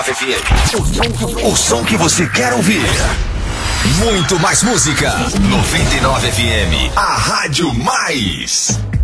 99 FM. O som que você quer ouvir. Muito mais música. 99 FM. A Rádio Mais.